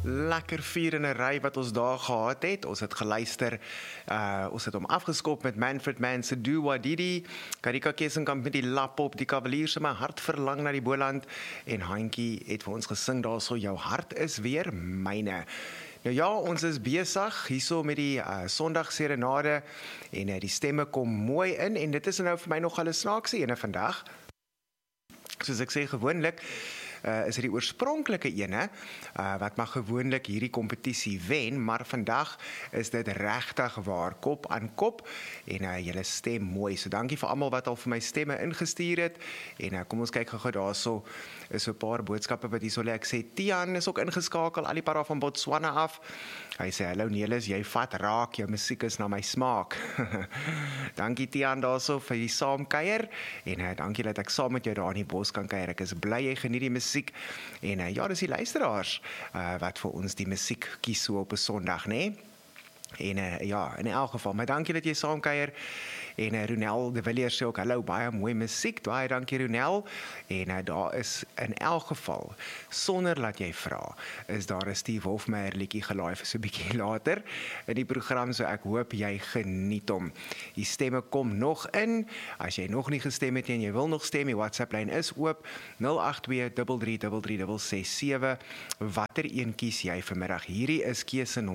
Lekker 4 in 'n ry wat ons daar gehad het. Ons het geluister, ons het hom afgeskop met Manfred Mann se Do What Didi, Karika Kessenkamp met die lap op, die Kavalier se My Hart Verlang na die Boland, en Hantjie het vir ons gesing daarso, Jou hart is weer myne. Nou ja, ons is besig hierso met die Sondagserenade en die stemme kom mooi in en dit is nou vir my nogal 'n snaakse ene vandag. Soos ek sê gewoonlik, is dit die oorspronklike ene wat maar gewoonlik hierdie kompetisie wen, maar vandag is dit regtig waar kop aan kop en julle stem mooi. So dankie vir almal wat al vir my stemme ingestuur het en kom ons kyk gou daarso is so 'n paar boodskappe wat hierso lê. Ek sê Tian is ook ingeskakel, al die para van Botswana af. Hy sê hallo Nelis, jy vat raak, jou musiek is na my smaak. Dankie Tian daarso vir die saamkuier en dankie dat ek saam met jou daar in die bos kan kuier. Ek is bly jy geniet die musiek en ja, dis die luisteraars wat vir ons die musiek kies so op 'n Sondag, né? En ja, in elk geval, maar dankie dat jy saamkuier. En Ronel de Villiers sê ook hallo, baie mooi musiek. Baie dankie Ronel. En daar is in elk geval, sonder dat jy vra, is daar 'n Steve Hofmeyer liedjie gelaai vir so 'n bietjie later in die program, so ek hoop jy geniet hom. Die stemme kom nog in. As jy nog nie gestem het en jy wil nog stem, die WhatsApp lyn is oop 082 3333 667. Watter een kies jy vanmiddag? Hierdie is keuse nommer